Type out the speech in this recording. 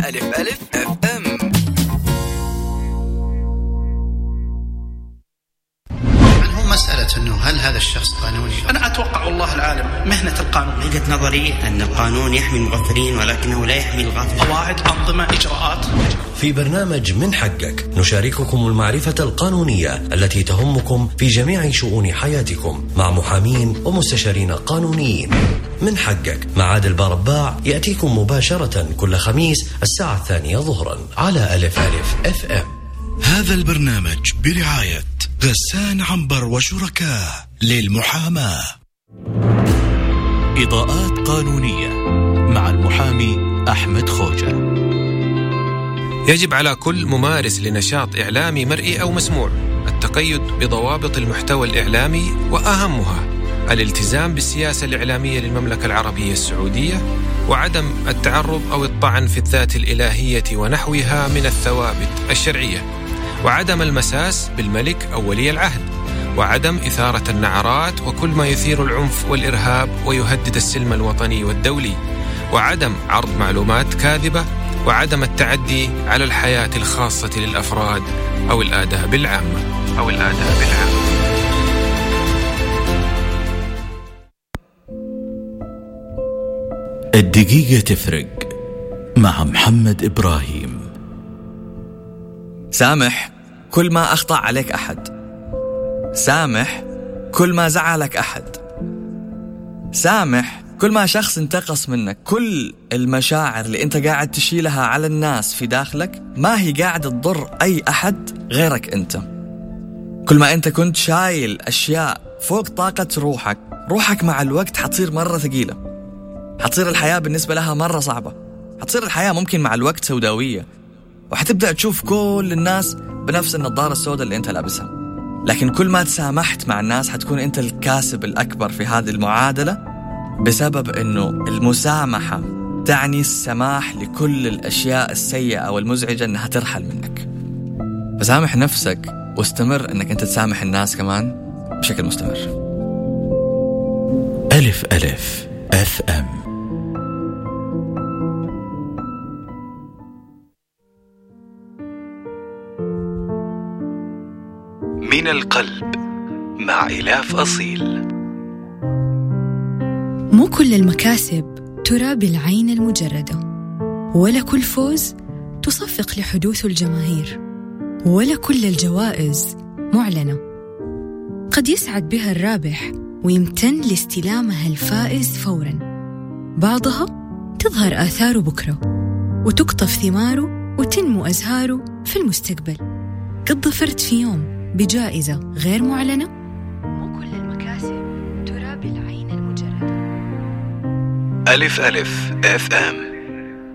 ألف ألف FM. مسألة أنه هل هذا الشخص قانوني؟ أنا أتوقع والله العالم مهنة القانون. وجهة نظري أن القانون يحمي المغفلين ولكنه لا يحمي الغافلين. قواعد، أنظمة، إجراءات. في برنامج من حقك نشارككم المعرفة القانونية التي تهمكم في جميع شؤون حياتكم مع محامين ومستشارين قانونيين. من حقك مع عادل بارباع يأتيكم مباشرة كل خميس الساعة 2 ظهرا على ألف ألف FM. هذا البرنامج برعاية غسان عنبر وشركاه للمحاماة. إضاءات قانونية مع المحامي أحمد خوجة. يجب على كل ممارس لنشاط إعلامي مرئي أو مسموع التقيد بضوابط المحتوى الإعلامي، وأهمها الالتزام بالسياسة الإعلامية للمملكة العربية السعودية، وعدم التعرض أو الطعن في الذات الإلهية ونحوها من الثوابت الشرعية، وعدم المساس بالملك أو ولي العهد، وعدم إثارة النعرات وكل ما يثير العنف والإرهاب ويهدد السلم الوطني والدولي، وعدم عرض معلومات كاذبة، وعدم التعدي على الحياة الخاصة للأفراد أو الآداب العامة. الدقيقة تفرق مع محمد إبراهيم. سامح كل ما أخطأ عليك أحد، سامح كل ما زعلك أحد، سامح كل ما شخص انتقص منك. كل المشاعر اللي انت قاعد تشيلها على الناس في داخلك ما هي قاعد تضر أي أحد غيرك انت. كل ما انت كنت شايل أشياء فوق طاقة روحك مع الوقت حتصير مرة ثقيلة، حتصير الحياة بالنسبة لها مرة صعبة، حتصير الحياة ممكن مع الوقت سوداوية، وحتبدأ تشوف كل الناس بنفس النظارة السوداء اللي انت لابسها. لكن كل ما تسامحت مع الناس حتكون انت الكاسب الأكبر في هذه المعادلة، بسبب انه المسامحة تعني السماح لكل الأشياء السيئة والمزعجة انها ترحل منك. فسامح نفسك واستمر انك انت تسامح الناس كمان بشكل مستمر. ألف ألف FM. من القلب مع إلاف أصيل. مو كل المكاسب ترى بالعين المجردة، ولا كل فوز تصفق لحدوث الجماهير، ولا كل الجوائز معلنة. قد يسعد بها الرابح ويمتن لاستلامها الفائز فوراً، بعضها تظهر آثاره بكرة وتقطف ثماره وتنمو أزهاره في المستقبل. قد ظفرت في يوم بجائزة غير معلنة، مو كل المكاسب ترى بالعين المجردة. ألف ألف FM.